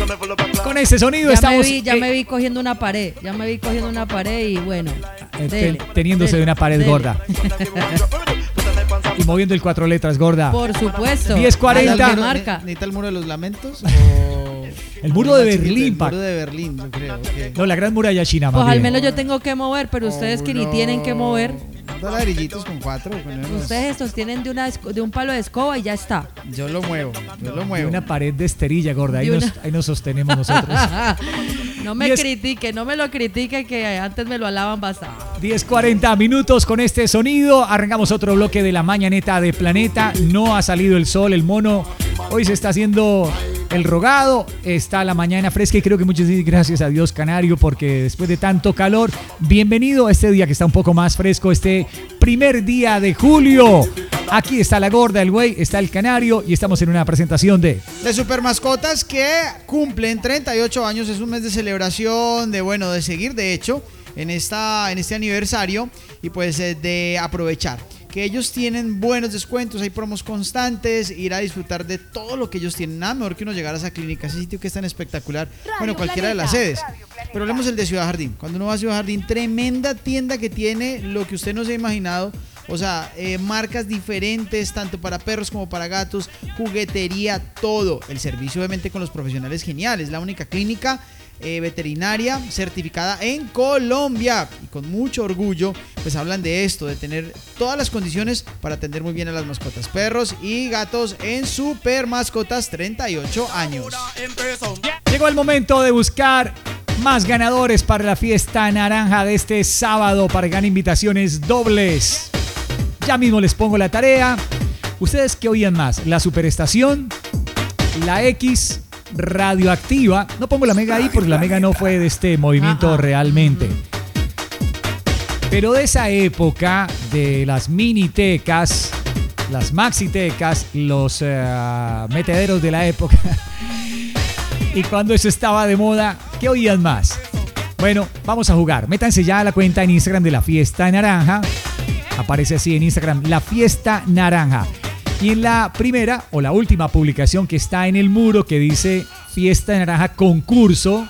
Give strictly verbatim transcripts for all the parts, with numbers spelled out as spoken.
Con este sonido ya estamos... Me vi, ya eh, me vi cogiendo una pared, ya me vi cogiendo una pared y bueno. eh, Dele, teniéndose dele, de una pared dele. gorda. Y moviendo el cuatro letras, gorda. Por supuesto. diez cuarenta. Al marca. ¿Necesita el muro de los lamentos? O... El muro de Berlín, El pa. muro de Berlín, yo creo. Okay. No, la gran muralla china, más Pues al bien. menos yo tengo que mover, pero ustedes que ni Uno- tienen que mover. Dos ladrillitos con cuatro. ponemos. Ustedes estos tienen de, una, esco- de un palo de escoba y ya está. Yo lo muevo, yo lo Y muevo. una pared de esterilla, gorda. Ahí, Y nos, una- ahí nos sostenemos nosotros. No me Diez- critique, no me lo critique que antes me lo alaban bastante. diez cuarenta minutos con este sonido. Arrancamos otro bloque de la mañaneta de Planeta. No ha salido el sol, el mono. Hoy se está haciendo el rogado. Está la mañana fresca y creo que muchos dicen gracias a Dios, Canario, porque después de tanto calor, bienvenido a este día que está un poco más fresco, este primer día de julio. Aquí está la gorda, el güey, está el Canario y estamos en una presentación de... De super mascotas que cumplen treinta y ocho años. Es un mes de celebración, de bueno, de seguir de hecho en, esta, en este aniversario y pues eh, de aprovechar que ellos tienen buenos descuentos, hay promos constantes, ir a disfrutar de todo lo que ellos tienen. Nada mejor que uno llegar a esa clínica, ese sitio que es tan espectacular. Bueno, cualquiera de las sedes, pero hablemos del de Ciudad Jardín. Cuando uno va a Ciudad Jardín, tremenda tienda que tiene lo que usted no se ha imaginado. O sea, eh, marcas diferentes, tanto para perros como para gatos, juguetería, todo. El servicio obviamente con los profesionales geniales. La única clínica eh, veterinaria certificada en Colombia. Y con mucho orgullo, pues hablan de esto, de tener todas las condiciones para atender muy bien a las mascotas. Perros y gatos en Super Mascotas, treinta y ocho años. Llegó el momento de buscar más ganadores para la fiesta naranja de este sábado para ganar invitaciones dobles. Ya mismo les pongo la tarea. ¿Ustedes qué oían más? ¿La Superestación? ¿La X? ¿Radioactiva? No pongo la Mega ahí porque la Mega no fue de este movimiento Ajá. realmente. Pero de esa época, de las minitecas, las maxitecas, los uh, metederos de la época, y cuando eso estaba de moda, ¿qué oían más? Bueno, vamos a jugar. Métanse ya a la cuenta en Instagram de La Fiesta Naranja. Aparece así en Instagram, La Fiesta Naranja. Y en la primera o la última publicación que está en el muro que dice Fiesta Naranja Concurso.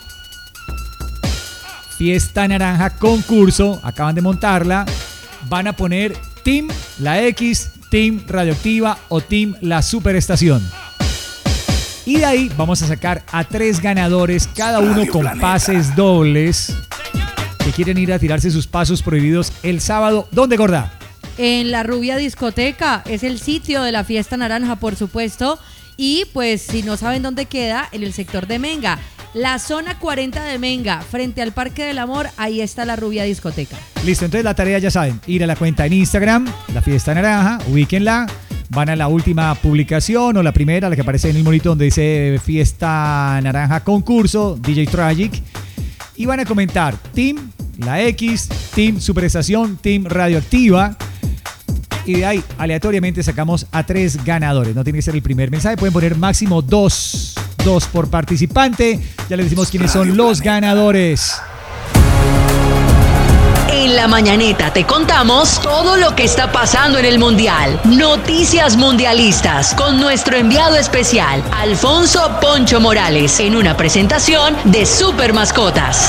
Fiesta Naranja Concurso. Acaban de montarla. Van a poner Team La X, Team Radioactiva o Team La Superestación. Y de ahí vamos a sacar a tres ganadores, cada uno Radio con Planeta. pases dobles, que quieren ir a tirarse sus pasos prohibidos el sábado. ¿Dónde, gorda? En la Rubia Discoteca, es el sitio de la Fiesta Naranja, por supuesto. Y pues si no saben dónde queda, en el sector de Menga. La zona cuarenta de Menga, frente al Parque del Amor, ahí está la Rubia Discoteca. Listo, entonces la tarea ya saben, ir a la cuenta en Instagram, La Fiesta Naranja, ubíquenla, van a la última publicación o la primera, la que aparece en el monito donde dice Fiesta Naranja Concurso, D J Tragic, y van a comentar Team La X, Team Superestación, Team Radioactiva. Y de ahí aleatoriamente sacamos a tres ganadores. No tiene que ser el primer mensaje, pueden poner máximo dos. Dos por participante. Ya les decimos quiénes son los ganadores. En la mañaneta te contamos todo lo que está pasando en el Mundial. Noticias mundialistas con nuestro enviado especial, Alfonso Poncho Morales, en una presentación de Super Mascotas.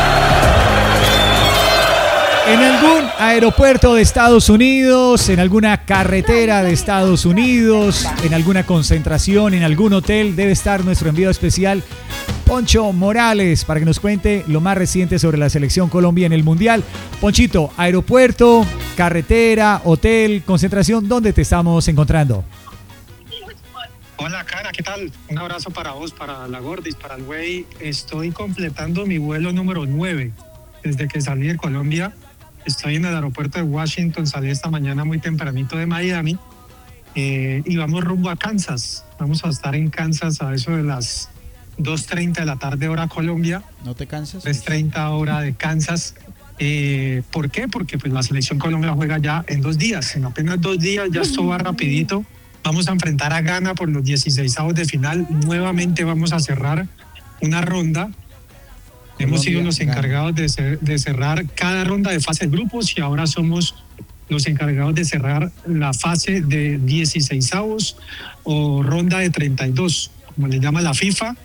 En algún aeropuerto de Estados Unidos, en alguna carretera de Estados Unidos, en alguna concentración, en algún hotel, debe estar nuestro enviado especial, Poncho Morales, para que nos cuente lo más reciente sobre la selección Colombia en el Mundial. Ponchito, aeropuerto, carretera, hotel, concentración, ¿dónde te estamos encontrando? Hola, Cara, ¿qué tal? Un abrazo para vos, para la Gordis, para el güey. Estoy completando mi vuelo número nueve desde que salí de Colombia. Estoy en el aeropuerto de Washington, salí esta mañana muy tempranito de Miami eh, y vamos rumbo a Kansas. Vamos a estar en Kansas a eso de las dos treinta de la tarde hora Colombia, ¿No te cansas? tres treinta hora de Kansas. Eh, ¿Por qué? Porque pues, la selección Colombia juega ya en dos días, en apenas dos días, ya esto va rapidito. Vamos a enfrentar a Ghana por los dieciseisavos de final. Nuevamente vamos a cerrar una ronda. Hemos sido los encargados de, cer- de cerrar cada ronda de fase de grupos y ahora somos los encargados de cerrar la fase de dieciseisavos o ronda de treinta y dos, como le llama la FIFA.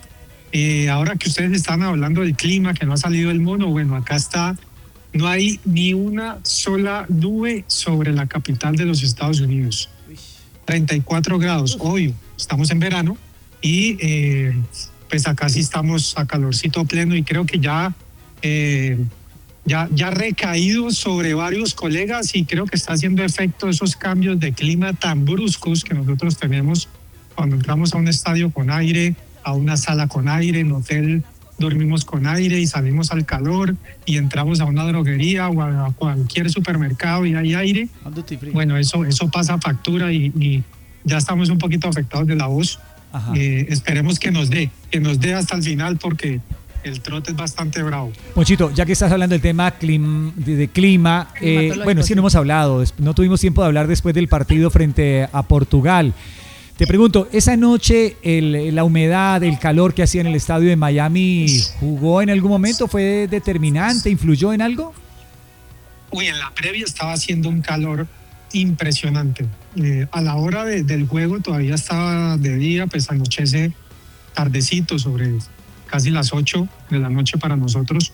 Eh, ahora que ustedes están hablando del clima, que no ha salido el mono, bueno, acá está, no hay ni una sola nube sobre la capital de los Estados Unidos. treinta y cuatro grados, hoy estamos en verano y eh, pues acá sí estamos a calorcito pleno y creo que ya, eh, ya, ya ha recaído sobre varios colegas y creo que está haciendo efecto esos cambios de clima tan bruscos que nosotros tenemos cuando entramos a un estadio con aire, a una sala con aire, en hotel dormimos con aire y salimos al calor y entramos a una droguería o a cualquier supermercado y hay aire. Bueno, eso, eso pasa factura y, y ya estamos un poquito afectados de la voz. Eh, esperemos que nos dé, que nos dé hasta el final porque el trote es bastante bravo. Ponchito, ya que estás hablando del tema clim, de, de clima, eh, bueno, sí, no hemos hablado, no tuvimos tiempo de hablar después del partido frente a Portugal. Te pregunto, esa noche el, la humedad, el calor que hacía en el estadio de Miami, ¿jugó en algún momento? ¿Fue determinante? ¿Influyó en algo? Uy, en la previa estaba haciendo un calor impresionante. Eh, a la hora de, del juego todavía estaba de día, pues anochece tardecito, sobre casi las ocho de la noche para nosotros.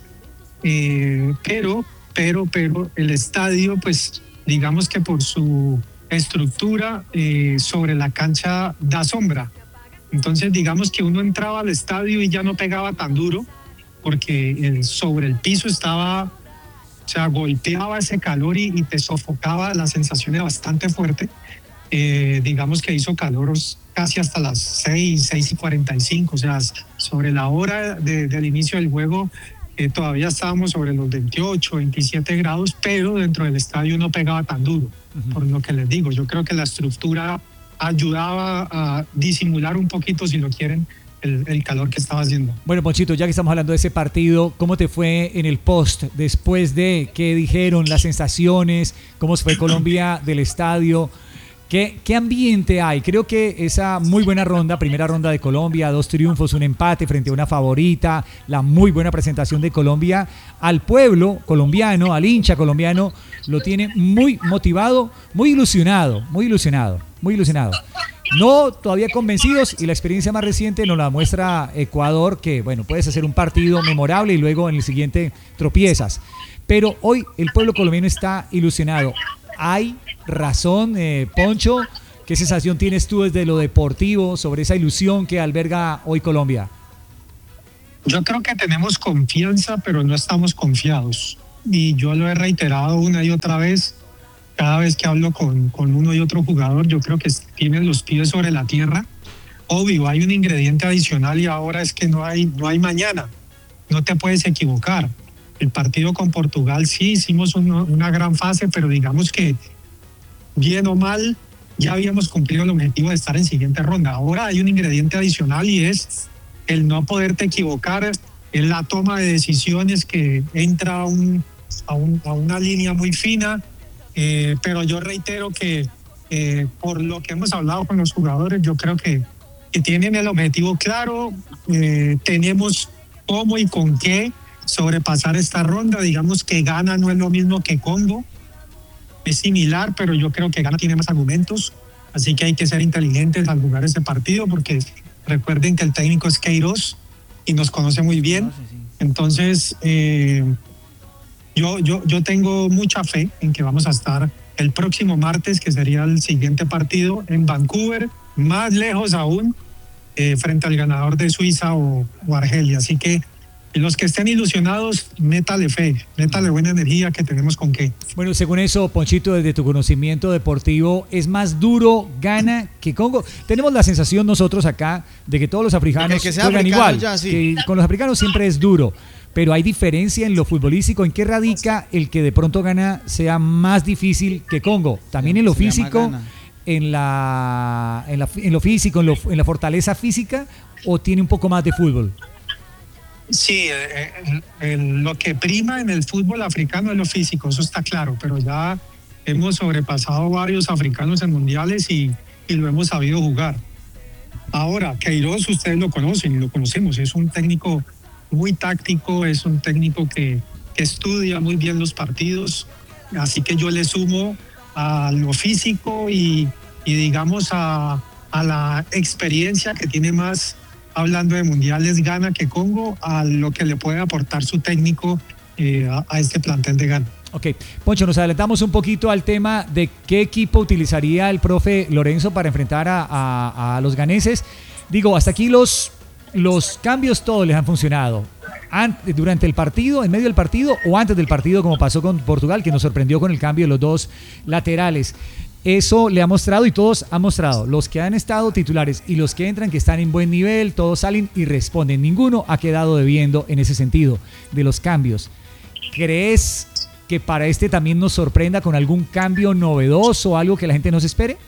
Eh, pero, pero, pero el estadio, pues digamos que por su estructura eh, sobre la cancha da sombra. Entonces digamos que uno entraba al estadio y ya no pegaba tan duro porque el, sobre el piso estaba, o sea, golpeaba ese calor y, y te sofocaba, la sensación era bastante fuerte. Eh, digamos que hizo calor casi hasta las seis, seis y cuarenta y cinco, o sea, sobre la hora de, del inicio del juego eh, todavía estábamos sobre los veintiocho, veintisiete grados, pero dentro del estadio no pegaba tan duro. Por lo que les digo, yo creo que la estructura ayudaba a disimular un poquito, si lo quieren, el, el calor que estaba haciendo. Bueno, Ponchito, ya que estamos hablando de ese partido, ¿cómo te fue en el post después de qué dijeron, las sensaciones, cómo se fue Colombia del estadio? ¿Qué, ¿Qué ambiente hay? Creo que esa muy buena ronda, primera ronda de Colombia, dos triunfos, un empate frente a una favorita, la muy buena presentación de Colombia, al pueblo colombiano, al hincha colombiano, lo tiene muy motivado, muy ilusionado, muy ilusionado, muy ilusionado. No todavía convencidos y la experiencia más reciente nos la muestra Ecuador, que bueno, puedes hacer un partido memorable y luego en el siguiente tropiezas. Pero hoy el pueblo colombiano está ilusionado. ¿Hay razón, eh, Poncho? ¿Qué sensación tienes tú desde lo deportivo sobre esa ilusión que alberga hoy Colombia? Yo creo que tenemos confianza, pero no estamos confiados. Y yo lo he reiterado una y otra vez. Cada vez que hablo con, con uno y otro jugador, yo creo que tienen los pies sobre la tierra. Obvio, hay un ingrediente adicional y ahora es que no hay, no hay mañana. No te puedes equivocar. El partido con Portugal sí hicimos una, una gran fase, pero digamos que bien o mal ya habíamos cumplido el objetivo de estar en siguiente ronda. Ahora hay un ingrediente adicional y es el no poderte equivocar en la toma de decisiones, que entra a, un, a, un, a una línea muy fina. Eh, pero yo reitero que eh, por lo que hemos hablado con los jugadores, yo creo que, que tienen el objetivo claro. Eh, tenemos cómo y con qué sobrepasar esta ronda. Digamos que Ghana no es lo mismo que Congo, es similar, pero yo creo que Ghana tiene más argumentos, así que hay que ser inteligentes al jugar ese partido, porque recuerden que el técnico es Queiroz y nos conoce muy bien. Entonces eh, yo, yo, yo tengo mucha fe en que vamos a estar el próximo martes, que sería el siguiente partido, en Vancouver, más lejos aún, eh, frente al ganador de Suiza o, o Argelia. Así que los que estén ilusionados, métale fe, métale buena energía, que tenemos con qué. Bueno, según eso, Ponchito, desde tu conocimiento deportivo, ¿es más duro Ghana que Congo? Tenemos la sensación nosotros acá de que todos los africanos que juegan igual, ya, sí. que con los africanos siempre es duro, pero hay diferencia en lo futbolístico. ¿En qué radica el que de pronto Ghana sea más difícil que Congo? También en lo físico, en la, en la en lo físico, en, lo, en la fortaleza física, ¿o tiene un poco más de fútbol? Sí, eh, eh, lo que prima en el fútbol africano es lo físico, eso está claro, pero ya hemos sobrepasado varios africanos en mundiales y, y lo hemos sabido jugar. Ahora, Queiroz, ustedes lo conocen y lo conocemos, es un técnico muy táctico, es un técnico que, que estudia muy bien los partidos, así que yo le sumo a lo físico y, y digamos a, a la experiencia que tiene más hablando de mundiales Ghana que Congo, a lo que le puede aportar su técnico eh, a, a este plantel de Ghana. Ok, Poncho, nos adelantamos un poquito al tema de qué equipo utilizaría el profe Lorenzo para enfrentar a, a, a los ganeses. Digo, hasta aquí los, los cambios todos les han funcionado. Ante, durante el partido, en medio del partido o antes del partido, como pasó con Portugal, que nos sorprendió con el cambio de los dos laterales. Eso le ha mostrado y todos han mostrado, los que han estado titulares y los que entran que están en buen nivel, todos salen y responden. Ninguno ha quedado debiendo en ese sentido de los cambios. ¿Crees que para este también nos sorprenda con algún cambio novedoso, algo que la gente no se espere?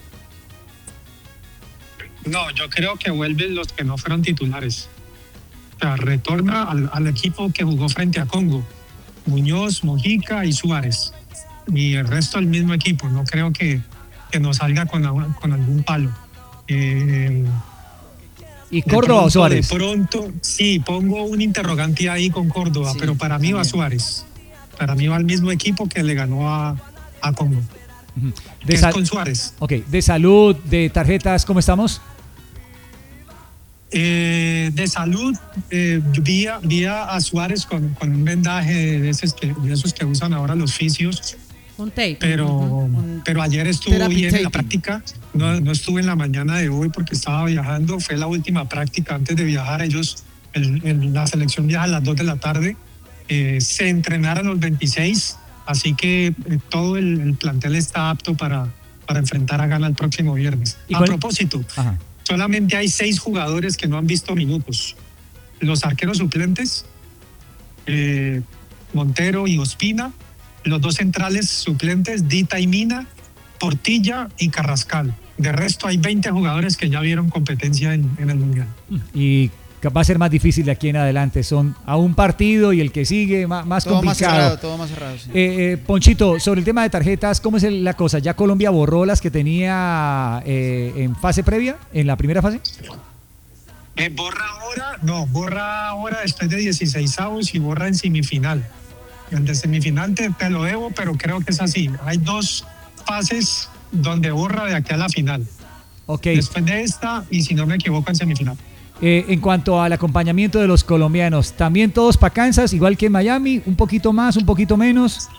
No, yo creo que vuelven los que no fueron titulares. O sea, retorna al, al equipo que jugó frente a Congo. Muñoz, Mojica y Suárez. Y el resto del mismo equipo. No creo que, que nos salga con, con algún palo. Eh, ¿Y Córdoba o Suárez? De pronto, sí, pongo un interrogante ahí con Córdoba, sí, pero para mí va Suárez. Para mí va el mismo equipo que le ganó a, a Congo. De es sal- con Suárez. Ok, de salud, de tarjetas, ¿cómo estamos? Eh, de salud, eh, vi, a, vi a Suárez con, con un vendaje de esos, que, de esos que usan ahora los fisios. Un tape. Pero, Uh-huh. pero ayer estuvo Therapy bien en la taping. práctica. No, no estuve en la mañana de hoy porque estaba viajando. Fue la última práctica antes de viajar. Ellos, el, el, la selección viaja a las dos de la tarde. Eh, se entrenaron los veintiséis, así que eh, todo el, el plantel está apto para, para enfrentar a Ghana el próximo viernes. ¿Y A cuál- propósito, Ajá. solamente hay seis jugadores que no han visto minutos. Los arqueros suplentes, eh, Montero y Ospina, los dos centrales suplentes, Dita y Mina, Portilla y Carrascal. De resto hay veinte jugadores que ya vieron competencia en, en el Mundial. Y va a ser más difícil de aquí en adelante. Son a un partido y el que sigue más, más Todo más complicado. cerrado, todo más cerrado. Sí. Eh, eh, Ponchito, sobre el tema de tarjetas, ¿cómo es el- la cosa? ¿Ya Colombia borró las que tenía eh, en fase previa, en la primera fase? Eh, ¿Borra ahora? No, borra ahora después de dieciseisavos y borra en semifinal. El de semifinal te, te lo debo, pero creo que es así. Hay dos fases donde borra de aquí a la final. Ok. Después de esta, y si no me equivoco, en semifinal. Eh, en cuanto al acompañamiento de los colombianos, ¿también todos para Kansas, igual que en Miami? ¿Un poquito más, un poquito menos?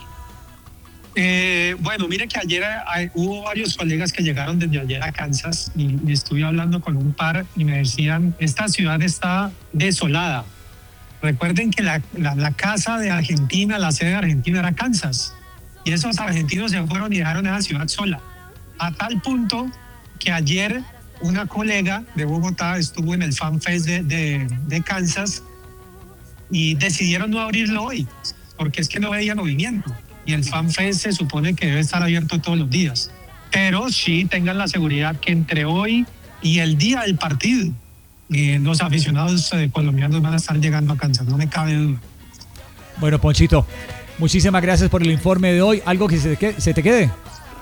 Eh, bueno, mire que ayer hay- hubo varios colegas que llegaron desde ayer a Kansas y, y estuve hablando con un par y me decían, esta ciudad está desolada. Recuerden que la, la, la casa de Argentina, la sede de Argentina era Kansas. Y esos argentinos se fueron y dejaron esa ciudad sola. A tal punto que ayer una colega de Bogotá estuvo en el Fan Fest de, de, de Kansas y decidieron no abrirlo hoy porque es que no veía movimiento. Y el Fan Fest se supone que debe estar abierto todos los días. Pero sí tengan la seguridad que entre hoy y el día del partido, eh, los aficionados eh, colombianos van a estar llegando a Kansas, no me cabe duda. Bueno, Ponchito, muchísimas gracias por el informe de hoy. ¿Algo que se te quede? Se te quede?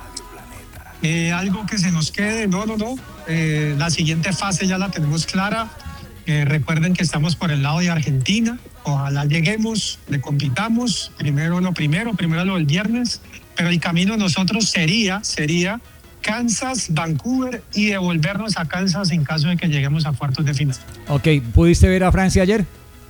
Eh, algo que se nos quede, no, no, no. Eh, la siguiente fase ya la tenemos clara. Eh, recuerden que estamos por el lado de Argentina. Ojalá lleguemos, le compitamos. Primero lo primero, primero lo del viernes. Pero el camino nosotros sería, sería Kansas, Vancouver y devolvernos a Kansas en caso de que lleguemos a cuartos de final. Ok, ¿pudiste ver a Francia ayer?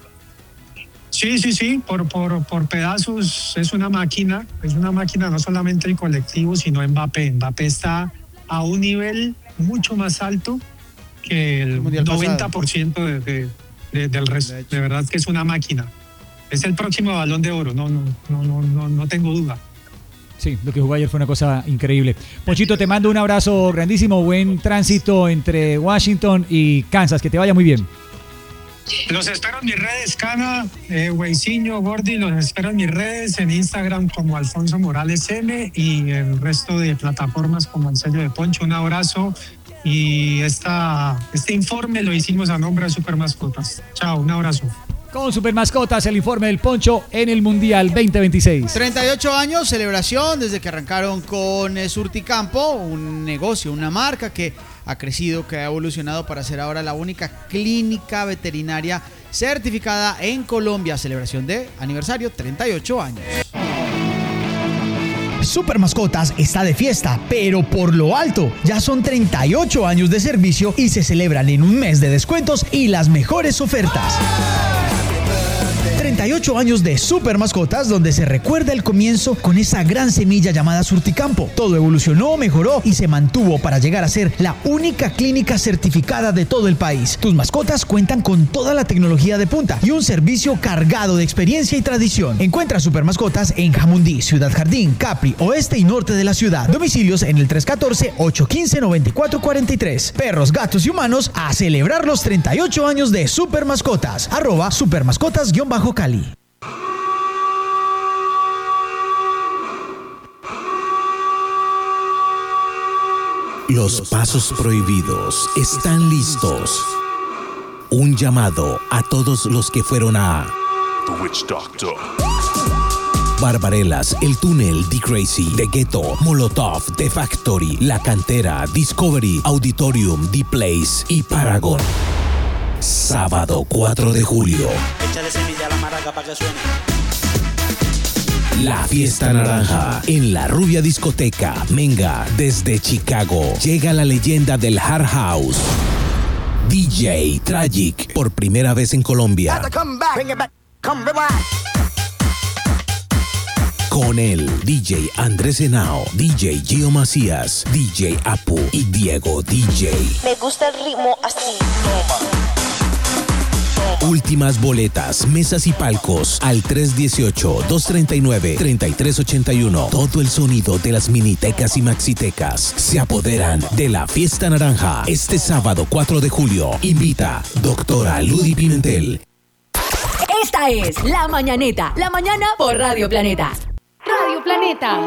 Sí, sí, sí, por, por, por pedazos es una máquina, es una máquina no solamente el colectivo, sino Mbappé. Mbappé está a un nivel mucho más alto que el, El mundial noventa por ciento de, de, de, del resto. De hecho. De verdad que es una máquina. Es el próximo Balón de Oro, no, no, no, no, no, no tengo duda. Sí, lo que jugó ayer fue una cosa increíble. Ponchito, te mando un abrazo grandísimo, buen tránsito entre Washington y Kansas, que te vaya muy bien. Los espero en mis redes, Cana, eh, Weisinho, Gordy, los espero en mis redes, en Instagram como Alfonso Morales M y el resto de plataformas como el sello de Poncho. Un abrazo y esta, este informe lo hicimos a nombre de Super Mascotas. Chao, un abrazo. Con Super Mascotas, el informe del Poncho en el Mundial veinte veintiséis. treinta y ocho años, celebración desde que arrancaron con eh, Surticampo, un negocio, una marca que ha crecido, que ha evolucionado para ser ahora la única clínica veterinaria certificada en Colombia. Celebración de aniversario, treinta y ocho años. Super Mascotas está de fiesta, pero por lo alto. Ya son treinta y ocho años de servicio y se celebran en un mes de descuentos y las mejores ofertas. treinta y ocho años de Super Mascotas, donde se recuerda el comienzo con esa gran semilla llamada Surticampo. Todo evolucionó, mejoró y se mantuvo para llegar a ser la única clínica certificada de todo el país. Tus mascotas cuentan con toda la tecnología de punta y un servicio cargado de experiencia y tradición. Encuentra Super Mascotas en Jamundí, Ciudad Jardín, Capri, oeste y norte de la ciudad. Domicilios en el tres uno cuatro, ocho uno cinco, nueve cuatro cuatro tres. Perros, gatos y humanos a celebrar los treinta y ocho años de Super Mascotas. Arroba supermascotas-cali. Los pasos prohibidos están listos. Un llamado a todos los que fueron a The Witch Doctor, Barbarelas, El Túnel, The Crazy, The Ghetto, Molotov, The Factory, La Cantera, Discovery, Auditorium, The Place y Paragon. Sábado cuatro de julio. Échale semilla a la maraca para que suene. La Fiesta Naranja en la Rubia Discoteca, Menga, desde Chicago. Llega la leyenda del Hard House, D J Tragic, por primera vez en Colombia. Con él, D J Andrés Henao, D J Gio Macías, D J Apu y Diego D J. Me gusta el ritmo así. Últimas boletas, mesas y palcos al tres uno ocho, dos tres nueve, tres tres ocho uno. Todo el sonido de las minitecas y maxitecas se apoderan de la Fiesta Naranja este sábado cuatro de julio. Invita Doctora Ludi Pimentel. Esta es La Mañaneta, la mañana por Radio Planeta. Radio Planeta.